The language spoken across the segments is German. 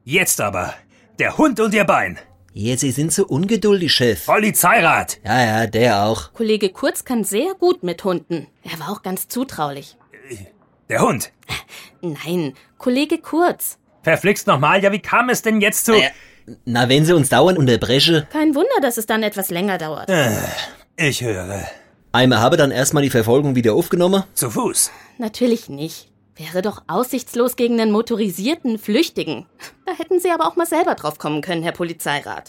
Jetzt aber. Der Hund und Ihr Bein. Ja, Sie sind so ungeduldig, Chef. Polizeirat. Ja, der auch. Kollege Kurz kann sehr gut mit Hunden. Er war auch ganz zutraulich. Der Hund. Nein, Kollege Kurz. Verflixt nochmal, ja, wie kam es denn jetzt zu... Na, wenn Sie uns dauernd unterbrechen. Kein Wunder, dass es dann etwas länger dauert. Ich höre. Einmal habe dann erstmal die Verfolgung wieder aufgenommen. Zu Fuß. Natürlich nicht. Wäre doch aussichtslos gegen einen motorisierten Flüchtigen. Da hätten Sie aber auch mal selber drauf kommen können, Herr Polizeirat.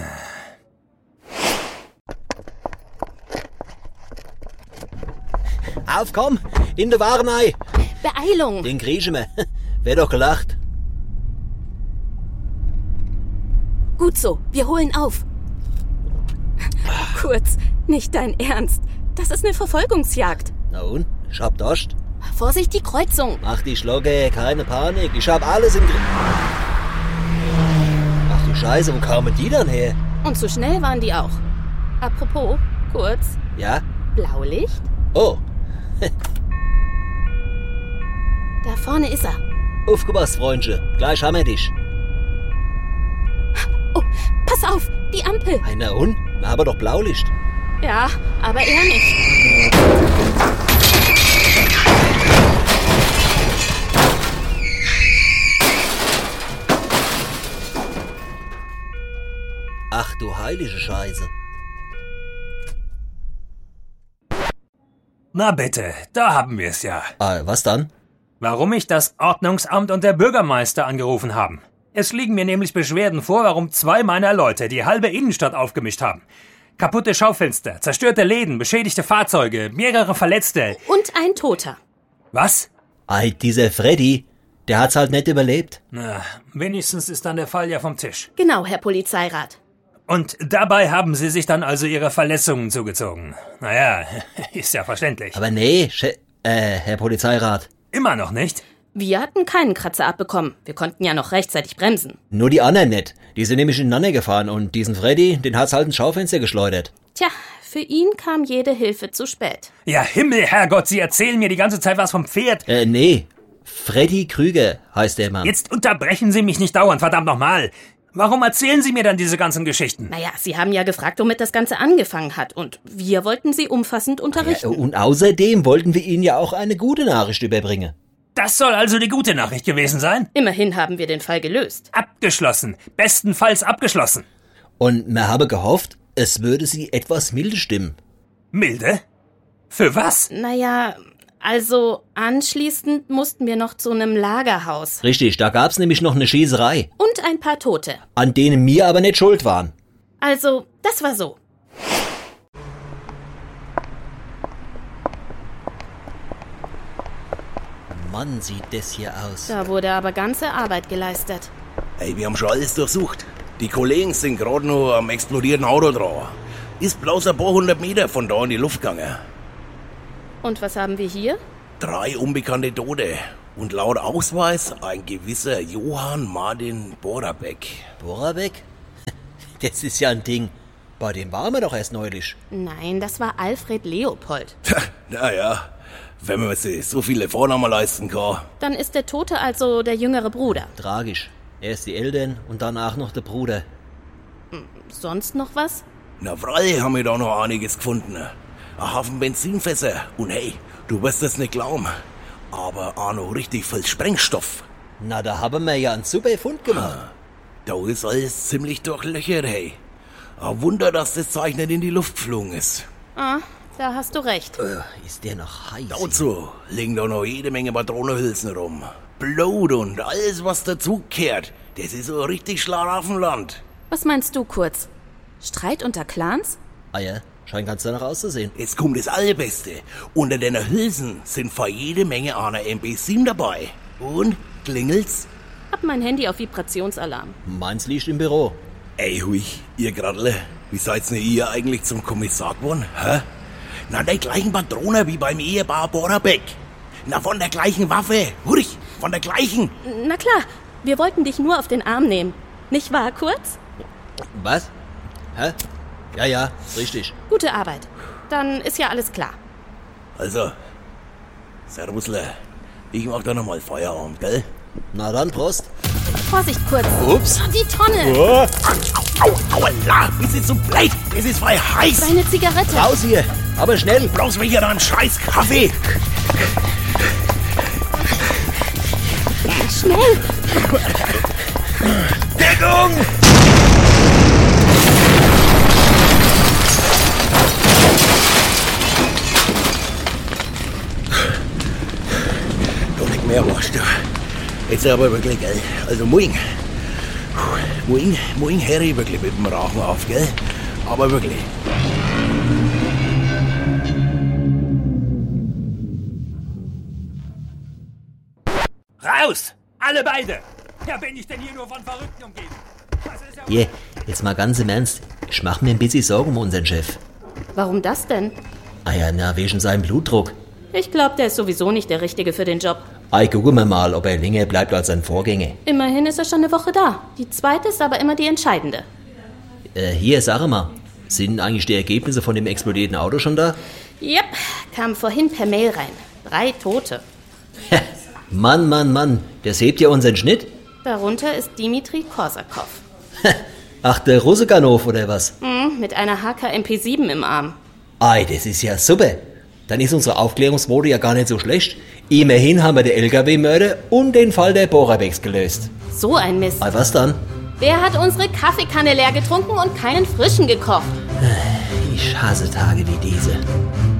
Auf, komm, in der Warenei. Beeilung! Den kriechen wir. Wär doch gelacht. Gut so, wir holen auf. Kurz, nicht dein Ernst. Das ist eine Verfolgungsjagd. Na und? Ich hab Durst. Vorsicht, die Kreuzung. Mach die Schlocke, keine Panik. Ich hab alles im Griff. Ach du Scheiße, wo kamen die dann her? Und so schnell waren die auch. Apropos, Kurz, Ja? Blaulicht? Oh, Da vorne ist er. aufgepasst, Freundchen. Gleich haben wir dich. Oh, pass auf, die Ampel. Na und? Wir haben doch Blaulicht. Ja, aber er nicht. Ach du heilige Scheiße. Na bitte, da haben wir es ja. Was dann? Warum mich das Ordnungsamt und der Bürgermeister angerufen haben. Es liegen mir nämlich Beschwerden vor, warum 2 meiner Leute die halbe Innenstadt aufgemischt haben. Kaputte Schaufenster, zerstörte Läden, beschädigte Fahrzeuge, mehrere Verletzte. Und ein Toter. Was? Dieser Freddy, der hat's halt nicht überlebt. Na, wenigstens ist dann der Fall ja vom Tisch. Genau, Herr Polizeirat. Und dabei haben Sie sich dann also Ihre Verletzungen zugezogen. Naja, ist ja verständlich. Aber nee, Herr Polizeirat. Immer noch nicht? Wir hatten keinen Kratzer abbekommen. Wir konnten ja noch rechtzeitig bremsen. Nur die anderen nicht. Die sind nämlich ineinander gefahren und diesen Freddy, den hat's halt ins Schaufenster geschleudert. Tja, für ihn kam jede Hilfe zu spät. Ja, Himmel, Herrgott, Sie erzählen mir die ganze Zeit was vom Pferd. Nee. Freddy Krüger heißt der Mann. Jetzt unterbrechen Sie mich nicht dauernd, verdammt nochmal. Warum erzählen Sie mir dann diese ganzen Geschichten? Naja, Sie haben ja gefragt, womit das Ganze angefangen hat. Und wir wollten Sie umfassend unterrichten. Und außerdem wollten wir Ihnen ja auch eine gute Nachricht überbringen. Das soll also die gute Nachricht gewesen sein? Immerhin haben wir den Fall gelöst. Abgeschlossen. Bestenfalls abgeschlossen. Und man habe gehofft, es würde Sie etwas milde stimmen. Milde? Für was? Naja, also anschließend mussten wir noch zu einem Lagerhaus. Richtig, da gab's nämlich noch eine Schießerei, Und ein paar Tote. an denen wir aber nicht schuld waren. Also, das war so. Mann, sieht das hier aus. Da wurde aber ganze Arbeit geleistet. Hey, wir haben schon alles durchsucht. Die Kollegen sind gerade noch am explodierten Auto dran. Ist bloß ein paar 100 Meter von da in die Luft gegangen. Und was haben wir hier? 3 unbekannte Tote. Und laut Ausweis ein gewisser Johann Martin Borabek. Borabek? Das ist ja ein Ding. Bei dem waren wir doch erst neulich. Nein, das war Alfred Leopold. Naja, wenn man sich so viele Vornamen leisten kann. Dann ist der Tote also der jüngere Bruder. Tragisch. Erst die Eltern und danach noch der Bruder. Sonst noch was? Na freilich haben wir da noch einiges gefunden. Ein Haufen Benzinfässer. Und hey, du wirst das nicht glauben. Aber auch noch richtig viel Sprengstoff. Na, da haben wir ja einen super Fund gemacht. Da ist alles ziemlich durchlöchert, hey. Ein Wunder, dass das Zeug nicht in die Luft geflogen ist. Ah, da hast du recht. Ist der noch heiß? Dazu liegen da noch jede Menge Patronenhülsen rum. Blut und alles, was dazugehört. Das ist so richtig Schlaraffenland. Was meinst du, Kurz? Streit unter Clans? Ja, scheint ganz danach auszusehen. Jetzt kommt das Allerbeste. Unter den Hülsen sind für jede Menge einer MP7 dabei. Und, klingelt's? Hab mein Handy auf Vibrationsalarm. Meins liegt im Büro. Ey, hui, ihr Gradle, wie seid's denn ihr eigentlich zum Kommissar geworden, hä? Na, der gleichen Patronen wie beim Ehepaar Borabek. Na, von der gleichen Waffe, hurch, von der gleichen. Na klar, wir wollten dich nur auf den Arm nehmen. Nicht wahr, Kurz? Was? Hä? Ja, richtig. Gute Arbeit. Dann ist ja alles klar. Also, Servusle, ich mach da nochmal Feierabend, gell? Na dann, Prost. Vorsicht kurz. Ups. Die Tonne. Oh, Aua, bist du zu blöd? Es ist voll heiß. Seine Zigarette. raus hier. Aber schnell. Bloß wegen deinem scheiß Kaffee. Schnell. Deckung! Du nicht mehr machst du. Jetzt aber wirklich, gell? Also morgen höre ich wirklich mit dem Rauchen auf, gell? Aber wirklich. Raus! Alle beide! Ja, bin ich denn hier nur von Verrückten umgeben? Das ist ja... Hier, jetzt mal ganz im Ernst. Ich mach mir ein bisschen Sorgen um unseren Chef. Warum das denn? Ah ja, na, wegen seinem Blutdruck. Ich glaube, der ist sowieso nicht der Richtige für den Job. Ei, gucken wir mal, ob er länger bleibt als sein Vorgänger. Immerhin ist er schon eine Woche da. Die zweite ist aber immer die entscheidende. Hier, sag mal. Sind eigentlich die Ergebnisse von dem explodierten Auto schon da? Yep, kam vorhin per Mail rein. 3 Tote. Mann, das hebt ja unseren Schnitt. Darunter ist Dimitri Korsakov. Ach, der Russeganov oder was? Mit einer HK-MP7 im Arm. Ei, das ist ja super. Dann ist unsere Aufklärungsquote ja gar nicht so schlecht. Immerhin haben wir den LKW-Mörder und den Fall der Borabecks gelöst. So ein Mist. Ei, was dann? Wer hat unsere Kaffeekanne leer getrunken und keinen frischen gekocht? Ich hasse Tage wie diese.